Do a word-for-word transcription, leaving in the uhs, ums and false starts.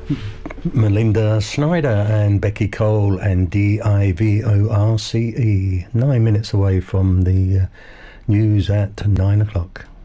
Melinda Snyder and Becky Cole and D I V O R C E. Nine minutes away from the uh, news at nine o'clock.